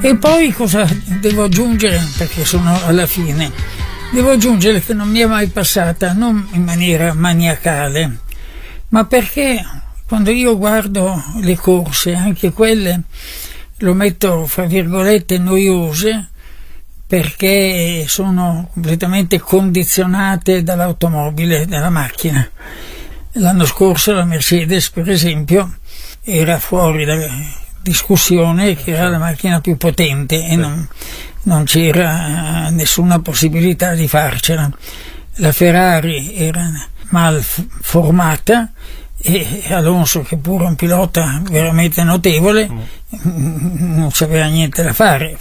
E poi cosa devo aggiungere, perché sono alla fine, devo aggiungere che non mi è mai passata, non in maniera maniacale, ma perché quando io guardo le corse, anche quelle, lo metto fra virgolette, noiose, perché sono completamente condizionate dall'automobile, dalla macchina. L'anno scorso la Mercedes, per esempio, era fuori da discussione che era la macchina più potente e non c'era nessuna possibilità di farcela. La Ferrari era mal formata e Alonso, che pure un pilota veramente notevole, non sapeva niente da fare,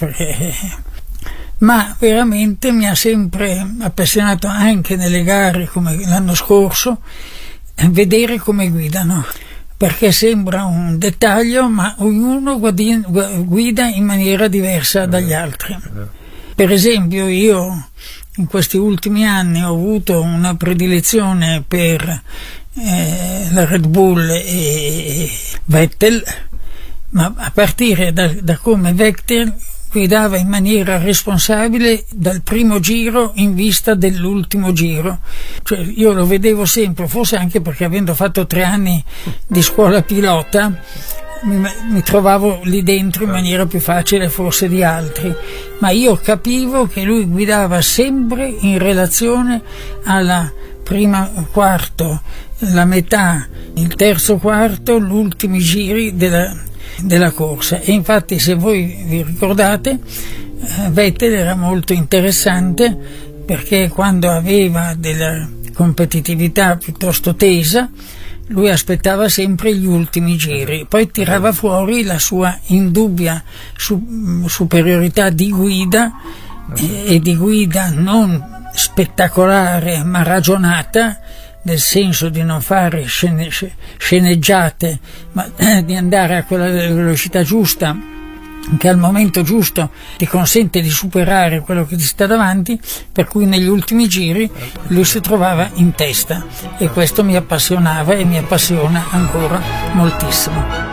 ma veramente mi ha sempre appassionato, anche nelle gare come l'anno scorso, vedere come guidano, perché sembra un dettaglio, ma ognuno guida in maniera diversa dagli altri. Per esempio, io in questi ultimi anni ho avuto una predilezione per la Red Bull e Vettel, ma a partire da come Vettel guidava in maniera responsabile dal primo giro in vista dell'ultimo giro. Cioè, io lo vedevo sempre, forse anche perché avendo fatto 3 anni di scuola pilota mi trovavo lì dentro in maniera più facile forse di altri, ma io capivo che lui guidava sempre in relazione alla prima quarto, la metà, il terzo quarto, gli ultimi giri della corsa. E infatti, se voi vi ricordate, Vettel era molto interessante, perché quando aveva della competitività piuttosto tesa lui aspettava sempre gli ultimi giri, poi tirava fuori la sua indubbia superiorità di guida, e di guida non spettacolare ma ragionata, nel senso di non fare sceneggiate, ma di andare a quella velocità giusta che al momento giusto ti consente di superare quello che ti sta davanti, per cui negli ultimi giri lui si trovava in testa, e questo mi appassionava e mi appassiona ancora moltissimo.